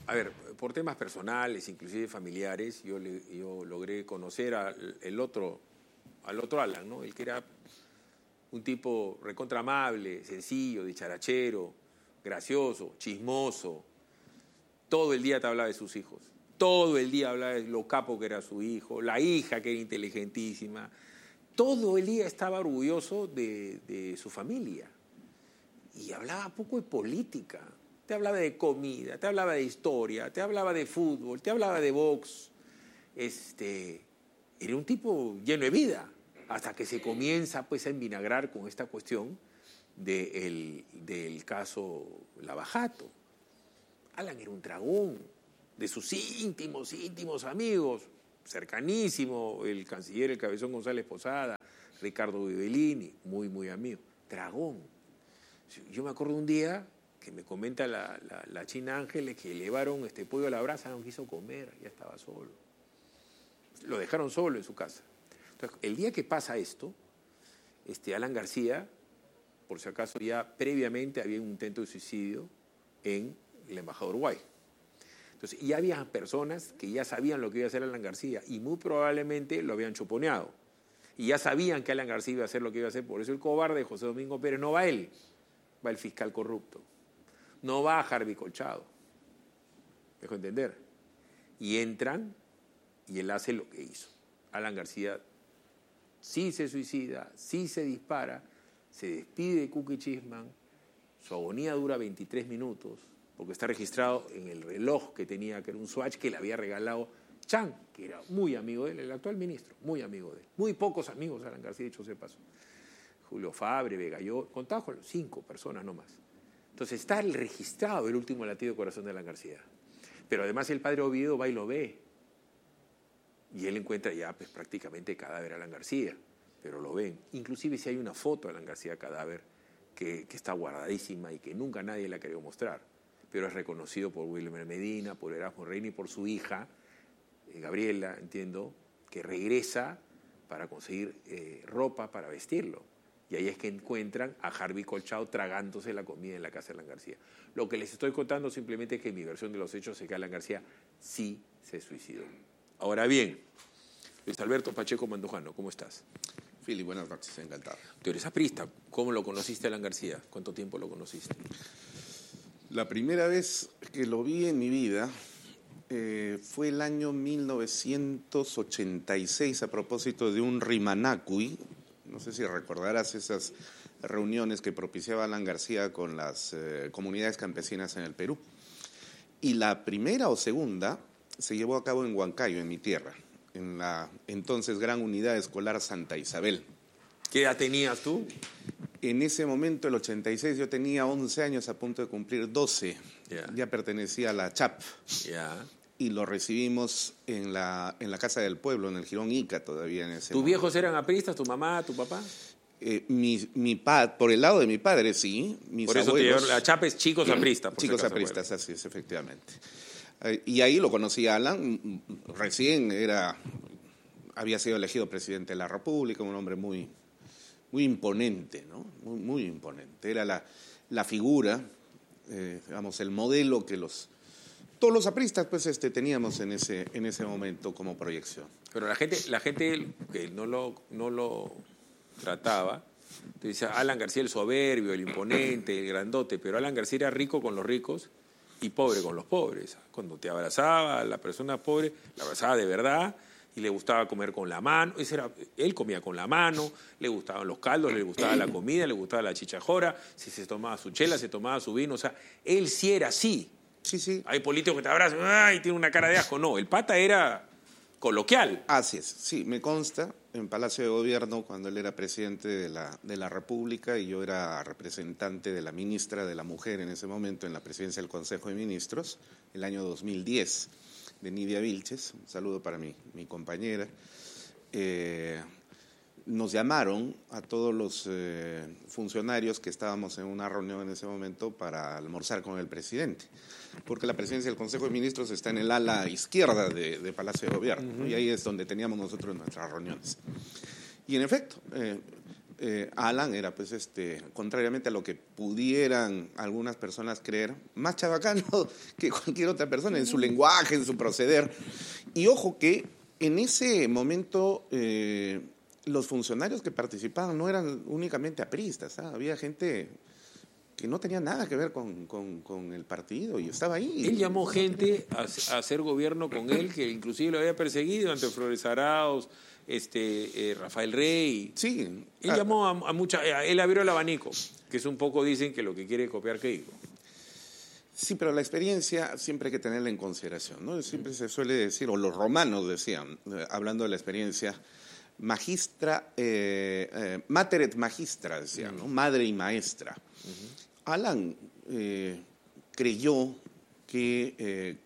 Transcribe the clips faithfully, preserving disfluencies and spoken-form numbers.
a ver, por temas personales, inclusive familiares, yo, le, yo logré conocer al el otro, al otro Alan, ¿no? El que era un tipo recontra amable, sencillo, dicharachero, gracioso, chismoso. Todo el día te hablaba de sus hijos. Todo el día hablaba de lo capo que era su hijo, la hija que era inteligentísima. Todo el día estaba orgulloso de, de su familia. Y hablaba poco de política. Te hablaba de comida, te hablaba de historia, te hablaba de fútbol, te hablaba de box. Este, era un tipo lleno de vida, hasta que se comienza pues, a envinagrar con esta cuestión de el, del caso Lavajato. Alan era un dragón, de sus íntimos, íntimos amigos, cercanísimo, el canciller, el Cabezón González Posada, Ricardo Vivellini, muy, muy amigo. Dragón. Yo me acuerdo un día que me comenta la, la, la China Ángeles que llevaron este pollo a la brasa, no quiso comer, ya estaba solo. Lo dejaron solo en su casa. Entonces, el día que pasa esto, este Alan García, por si acaso ya previamente había un intento de suicidio en la Embajada de Uruguay. Entonces, ya había personas que ya sabían lo que iba a hacer Alan García y muy probablemente lo habían chuponeado. Y ya sabían que Alan García iba a hacer lo que iba a hacer, por eso el cobarde José Domingo Pérez no va él, va el fiscal corrupto. No va a Harvey Colchado. ¿Me dejo entender? Y entran y él hace lo que hizo. Alan García sí se suicida, sí se dispara, se despide de Cookie Chisman, su agonía dura veintitrés minutos, porque está registrado en el reloj que tenía, que era un Swatch que le había regalado Chan, que era muy amigo de él, el actual ministro, muy amigo de él. Muy pocos amigos Alan García, dicho sea de paso. Julio Fabre, Vegalló, contado con cinco personas nomás. Entonces está el registrado el último latido de corazón de Alan García. Pero además el padre Oviedo va y lo ve. Y él encuentra ya pues, prácticamente cadáver a Alan García, pero lo ven. Inclusive si hay una foto de Alan García cadáver que, que está guardadísima y que nunca nadie la ha querido mostrar. Pero es reconocido por Wilmer Medina, por Erasmo Reina y por su hija, eh, Gabriela, entiendo, que regresa para conseguir eh, ropa para vestirlo. Y ahí es que encuentran a Harvey Colchado tragándose la comida en la casa de Alan García. Lo que les estoy contando simplemente es que mi versión de los hechos es que Alan García sí se suicidó. Ahora bien, Luis Alberto Pacheco Mandujano, ¿cómo estás? Fili, buenas noches, encantado. Tú eres aprista. ¿Cómo lo conociste, Alan García? ¿Cuánto tiempo lo conociste? La primera vez que lo vi en mi vida eh, fue el año mil novecientos ochenta y seis a propósito de un Rimanacui. No sé si recordarás esas reuniones que propiciaba Alan García con las eh, comunidades campesinas en el Perú. Y la primera o segunda se llevó a cabo en Huancayo, en mi tierra, en la entonces Gran Unidad Escolar Santa Isabel. ¿Qué edad tenías tú? En ese momento, el ochenta y seis, yo tenía once años, a punto de cumplir doce. Yeah. Ya pertenecía a la C H A P. Yeah. Y lo recibimos en la, en la Casa del Pueblo, en el Jirón Ica todavía en ese ¿Tus momento. viejos eran apristas, tu mamá, tu papá? Eh, mi, mi pa, por el lado de mi padre, sí. Mis por eso abuelos, te llevaron, la chapa es chicos apristas. Por chicos si acaso, apristas, así es, efectivamente. Eh, y ahí lo conocí a Alan, recién era, había sido elegido presidente de la República, un hombre muy, muy imponente, ¿no? Muy, muy imponente. Era la, la figura, eh, digamos, el modelo que los... Todos los apristas pues este, teníamos en ese, en ese momento como proyección. Pero la gente, la gente que no lo, no lo trataba, te dice Alan García el soberbio, el imponente, el grandote, pero Alan García era rico con los ricos y pobre con los pobres. Cuando te abrazaba, la persona pobre la abrazaba de verdad y le gustaba comer con la mano. Ese era, él comía con la mano, le gustaban los caldos, le gustaba la comida, le gustaba la chichajora, si se tomaba su chela, se tomaba su vino. O sea, él sí era así. Sí, sí. Hay políticos que te abrazan, ¡ay! Tiene una cara de asco. No, el pata era coloquial. Así es, sí, me consta, en Palacio de Gobierno, cuando él era presidente de la, de la República y yo era representante de la ministra de la Mujer en ese momento en la presidencia del Consejo de Ministros, el año dos mil diez, de Nidia Vilches, un saludo para mi, mi compañera. Eh, nos llamaron a todos los eh, funcionarios que estábamos en una reunión en ese momento para almorzar con el presidente, porque la presidencia del Consejo de Ministros está en el ala izquierda de, de Palacio de Gobierno, uh-huh. Y ahí es donde teníamos nosotros nuestras reuniones. Y en efecto, eh, eh, Alan era, pues, este, contrariamente a lo que pudieran algunas personas creer, más chabacano que cualquier otra persona en su lenguaje, en su proceder. Y ojo que en ese momento eh, los funcionarios que participaban no eran únicamente apristas, ¿ah? Había gente que no tenía nada que ver con, con, con el partido y estaba ahí. Él llamó gente a, a hacer gobierno con él, que inclusive lo había perseguido ante Flores Arauz, este, eh, Rafael Rey. Sí. Él Ah, llamó a, a mucha, él abrió el abanico, que es un poco, dicen, que lo que quiere copiar Keiko. Sí, pero la experiencia siempre hay que tenerla en consideración, ¿no? Siempre se suele decir, o los romanos decían, eh, hablando de la experiencia, magistra, eh, eh, mater et magistra, decían, ¿no? Madre y maestra. Uh-huh. Alan eh, creyó que eh,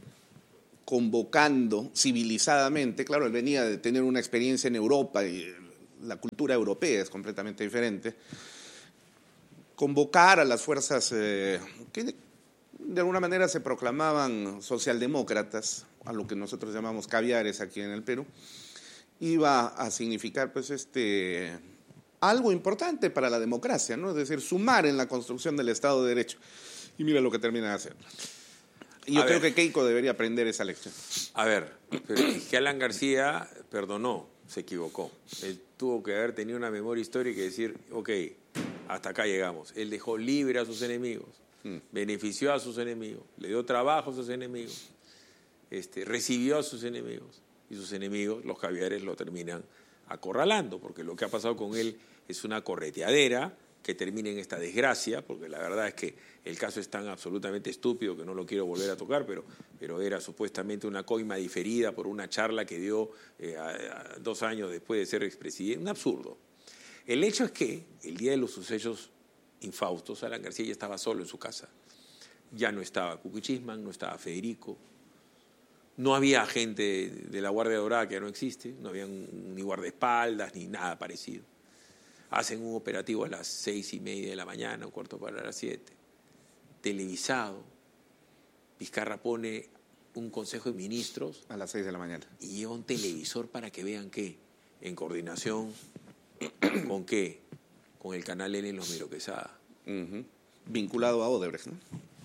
convocando civilizadamente, claro, él venía de tener una experiencia en Europa y la cultura europea es completamente diferente, convocar a las fuerzas eh, que de alguna manera se proclamaban socialdemócratas, a lo que nosotros llamamos caviares aquí en el Perú, iba a significar pues este algo importante para la democracia, ¿no? Es decir, sumar en la construcción del Estado de Derecho. Y mira lo que termina haciendo. Y yo a creo ver. que Keiko debería aprender esa lección. A ver, pero es que Alan García perdonó, se equivocó. Él tuvo que haber tenido una memoria histórica y decir, ok, hasta acá llegamos. Él dejó libre a sus enemigos, mm. benefició a sus enemigos, le dio trabajo a sus enemigos, este, recibió a sus enemigos. Y sus enemigos, los caviares, lo terminan acorralando, porque lo que ha pasado con él es una correteadera que termina en esta desgracia, porque la verdad es que el caso es tan absolutamente estúpido que no lo quiero volver a tocar, pero, pero era supuestamente una coima diferida por una charla que dio eh, a, a dos años después de ser expresidente. Un absurdo. El hecho es que el día de los sucesos infaustos, Alan García ya estaba solo en su casa. Ya no estaba Kukichistman, no estaba Federico, no había gente de la Guardia Dorada, que ya no existe, no había ni guardaespaldas ni nada parecido. Hacen un operativo a las seis y media de la mañana, un cuarto para las siete. Televisado. Vizcarra pone un consejo de ministros. A las seis de la mañana. Y lleva un televisor para que vean qué. En coordinación con qué. Con el canal N en los Miro Quesada. Uh-huh. Vinculado a Odebrecht, ¿no?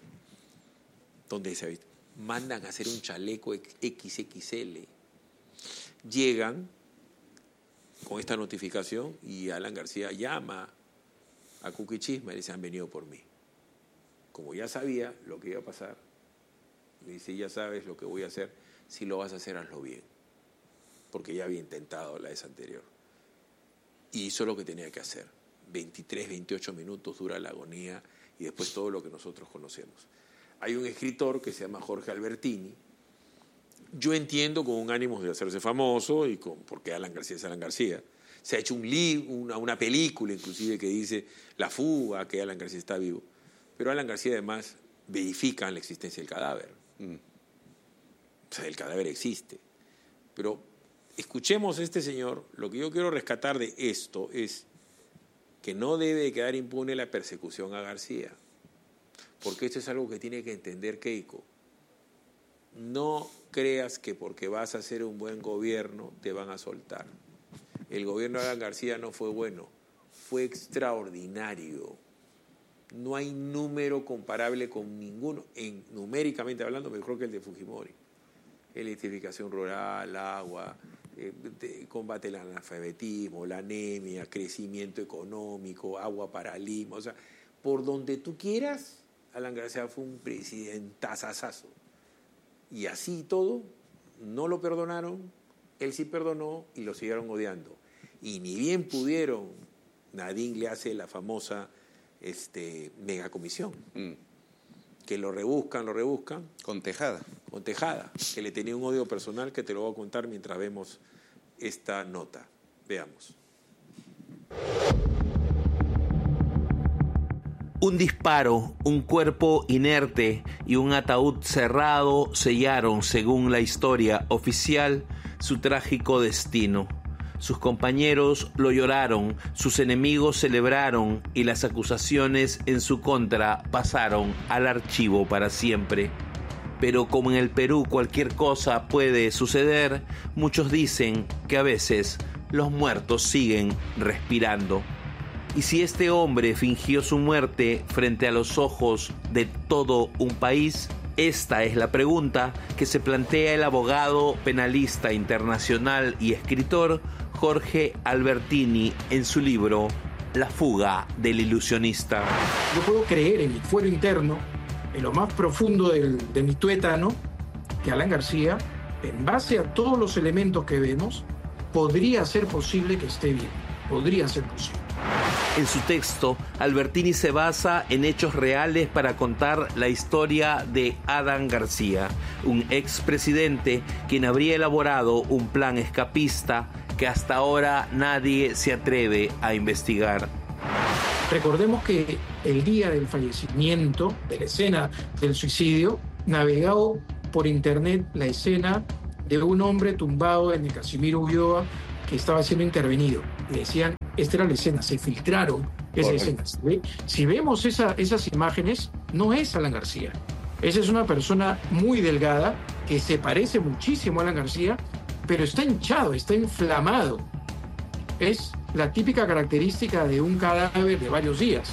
¿Dónde se ha visto? Mandan a hacer un chaleco equis equis ele. Llegan con esta notificación y Alan García llama a Kukichistman y le dice, han venido por mí. Como ya sabía lo que iba a pasar, le dice, ya sabes lo que voy a hacer, si lo vas a hacer, hazlo bien. Porque ya había intentado la vez anterior. Y hizo lo que tenía que hacer. veintitrés, veintiocho minutos dura la agonía y después todo lo que nosotros conocemos. Hay un escritor que se llama Jorge Albertini. Yo entiendo con un ánimo de hacerse famoso y con porque Alan García es Alan García. Se ha hecho un libro, una, una película inclusive que dice La fuga, que Alan García está vivo. Pero Alan García además verifica la existencia del cadáver. Mm. O sea, el cadáver existe. Pero escuchemos a este señor. Lo que yo quiero rescatar de esto es que no debe quedar impune la persecución a García. Porque esto es algo que tiene que entender Keiko. No creas que porque vas a hacer un buen gobierno te van a soltar. El gobierno de Alan García no fue bueno, fue extraordinario. No hay número comparable con ninguno, en, numéricamente hablando, mejor que el de Fujimori. Electrificación rural, agua, eh, de, combate al analfabetismo, la anemia, crecimiento económico, agua para Lima. O sea, por donde tú quieras, Alan García fue un presidentazazazo. Y así todo, no lo perdonaron, él sí perdonó y lo siguieron odiando. Y ni bien pudieron, Nadine le hace la famosa este, megacomisión, mm. que lo rebuscan, lo rebuscan. Con Tejada. Con Tejada, que le tenía un odio personal que te lo voy a contar mientras vemos esta nota. Veamos. Un disparo, un cuerpo inerte y un ataúd cerrado sellaron, según la historia oficial, su trágico destino. Sus compañeros lo lloraron, sus enemigos celebraron y las acusaciones en su contra pasaron al archivo para siempre. Pero como en el Perú cualquier cosa puede suceder, muchos dicen que a veces los muertos siguen respirando. Y si este hombre fingió su muerte frente a los ojos de todo un país, esta es la pregunta que se plantea el abogado penalista internacional y escritor Jorge Albertini en su libro La fuga del ilusionista. Yo puedo creer en mi fuero interno, en lo más profundo del, de mi tuétano, que Alan García, en base a todos los elementos que vemos, podría ser posible que esté bien. Podría ser posible. En su texto, Albertini se basa en hechos reales para contar la historia de Adan García, un expresidente quien habría elaborado un plan escapista que hasta ahora nadie se atreve a investigar. Recordemos que el día del fallecimiento, de la escena del suicidio, navegó por internet la escena de un hombre tumbado en el Casimiro Ulloa que estaba siendo intervenido. Y decían, esta era la escena, se filtraron esas escenas. Si vemos esa, esas imágenes, no es Alan García. Esa es una persona muy delgada, que se parece muchísimo a Alan García, pero está hinchado, está inflamado. Es la típica característica de un cadáver de varios días.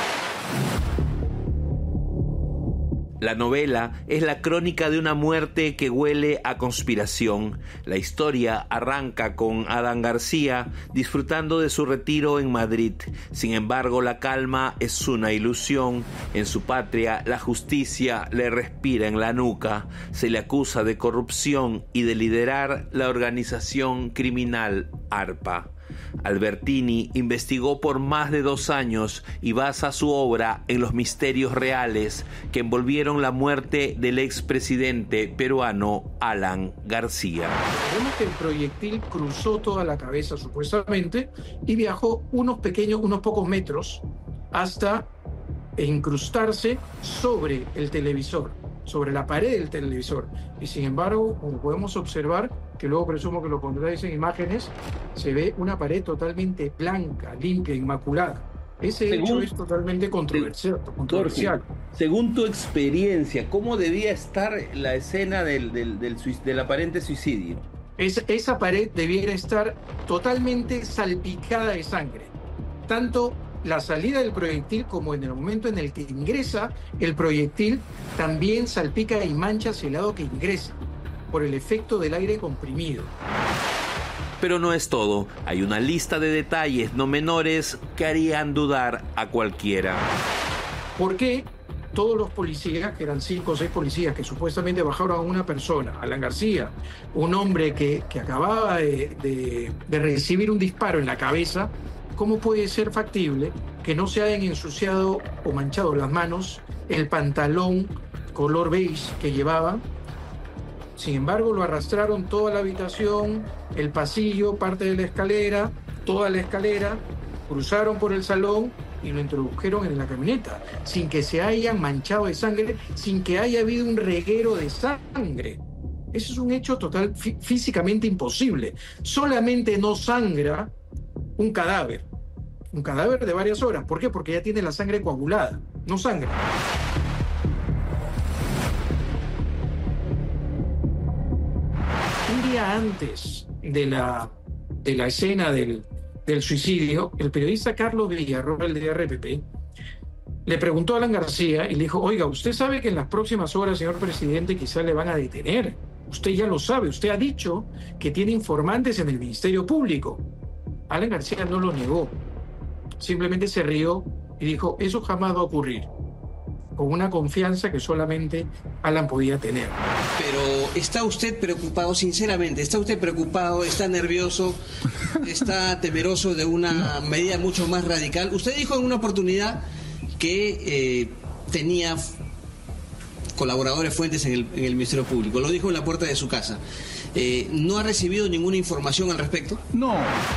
La novela es la crónica de una muerte que huele a conspiración. La historia arranca con Adan García disfrutando de su retiro en Madrid. Sin embargo, la calma es una ilusión. En su patria, la justicia le respira en la nuca. Se le acusa de corrupción y de liderar la organización criminal ARPA. Albertini investigó por más de dos años y basa su obra en los misterios reales que envolvieron la muerte del expresidente peruano Alan García. Vemos que el proyectil cruzó toda la cabeza supuestamente y viajó unos pequeños, unos pocos metros hasta incrustarse sobre el televisor, sobre la pared del televisor. Y sin embargo, como podemos observar, que luego presumo que lo pondréis en imágenes, se ve una pared totalmente blanca, limpia, inmaculada. Ese según, hecho es totalmente controversial. controversial. Jorge, según tu experiencia, ¿cómo debía estar la escena del, del, del, del aparente suicidio? Es, esa pared debiera estar totalmente salpicada de sangre. Tanto la salida del proyectil como en el momento en el que ingresa el proyectil también salpica y mancha hacia el lado que ingresa por el efecto del aire comprimido. Pero no es todo. Hay una lista de detalles no menores que harían dudar a cualquiera. ¿Por qué todos los policías, que eran cinco o seis policías que supuestamente bajaron a una persona, Alan García, un hombre que, que acababa de, de, de recibir un disparo en la cabeza, cómo puede ser factible que no se hayan ensuciado o manchado las manos, el pantalón color beige que llevaban? Sin embargo, lo arrastraron toda la habitación, el pasillo, parte de la escalera, toda la escalera, cruzaron por el salón y lo introdujeron en la camioneta, sin que se hayan manchado de sangre, sin que haya habido un reguero de sangre. Eso es un hecho total, fí- físicamente imposible. Solamente no sangra un cadáver, un cadáver de varias horas. ¿Por qué? Porque ya tiene la sangre coagulada, no sangra. Un día antes de la, de la escena del, del suicidio, el periodista Carlos Villarroel de R P P le preguntó a Alan García y le dijo, oiga, usted sabe que en las próximas horas, señor presidente, quizás le van a detener. Usted ya lo sabe, usted ha dicho que tiene informantes en el Ministerio Público. Alan García no lo negó, simplemente se rió y dijo, eso jamás va a ocurrir, con una confianza que solamente Alan podía tener. Pero ¿está usted preocupado, sinceramente, está usted preocupado, está nervioso, está temeroso de una medida mucho más radical? Usted dijo en una oportunidad que eh, tenía colaboradores fuentes en el, en el Ministerio Público, lo dijo en la puerta de su casa. Eh, ¿No ha recibido ninguna información al respecto? No.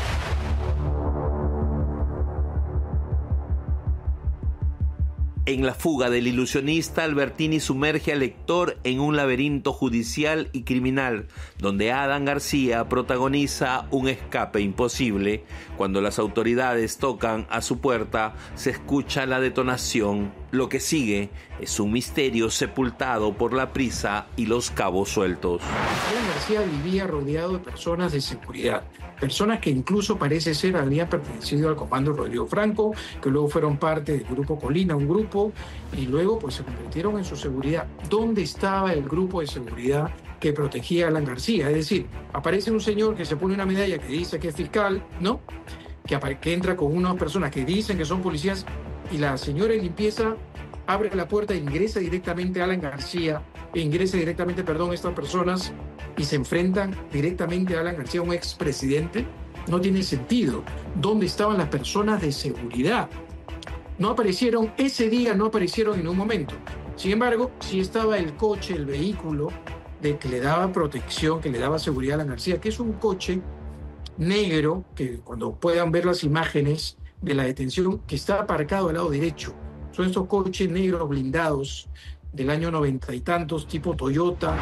En La fuga del ilusionista, Albertini sumerge al lector en un laberinto judicial y criminal, donde Adan García protagoniza un escape imposible. Cuando las autoridades tocan a su puerta, se escucha la detonación, Lo que sigue es un misterio sepultado por la prisa y los cabos sueltos. Alan García vivía rodeado de personas de seguridad, personas que incluso parece ser habían pertenecido al comando Rodrigo Franco, que luego fueron parte del grupo Colina, un grupo, y luego pues se convirtieron en su seguridad. ¿Dónde estaba el grupo de seguridad que protegía a Alan García? Es decir, aparece un señor que se pone una medalla que dice que es fiscal, ¿no? Que, que entra con unas personas que dicen que son policías, y la señora de limpieza abre la puerta e ingresa directamente a Alan García, e ingresa directamente, perdón, a estas personas, y se enfrentan directamente a Alan García, un expresidente. No tiene sentido. ¿Dónde estaban las personas de seguridad? No aparecieron, ese día no aparecieron en un momento. Sin embargo, sí estaba el coche, el vehículo, de que le daba protección, que le daba seguridad a Alan García, que es un coche negro, que cuando puedan ver las imágenes de la detención, que está aparcado al lado derecho. Son estos coches negros blindados del año noventa y tantos, tipo Toyota.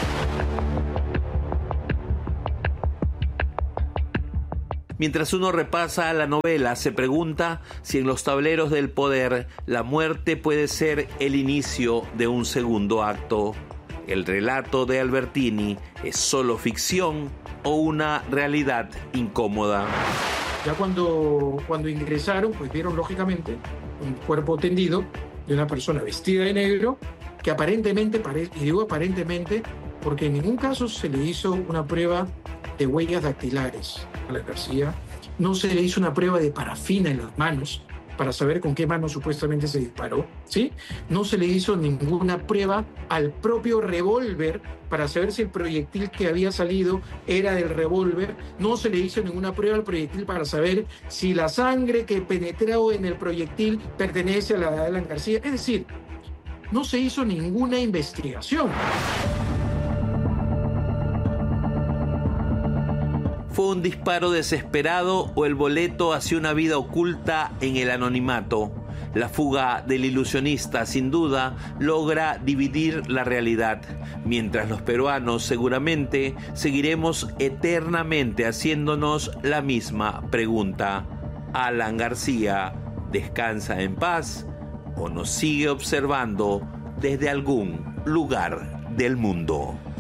Mientras uno repasa la novela, se pregunta si en los tableros del poder la muerte puede ser el inicio de un segundo acto. ¿El relato de Albertini es solo ficción o una realidad incómoda? Ya cuando, cuando ingresaron, pues vieron lógicamente un cuerpo tendido de una persona vestida de negro que aparentemente, y digo aparentemente porque en ningún caso se le hizo una prueba de huellas dactilares a la García, no se le hizo una prueba de parafina en las manos para saber con qué mano supuestamente se disparó, ¿sí? No se le hizo ninguna prueba al propio revólver para saber si el proyectil que había salido era del revólver. No se le hizo ninguna prueba al proyectil para saber si la sangre que penetró en el proyectil pertenece a la de Alan García. Es decir, no se hizo ninguna investigación. ¿Fue un disparo desesperado o el boleto hacia una vida oculta en el anonimato? La fuga del ilusionista, sin duda, logra dividir la realidad, mientras los peruanos seguramente seguiremos eternamente haciéndonos la misma pregunta. ¿Alan García descansa en paz o nos sigue observando desde algún lugar del mundo?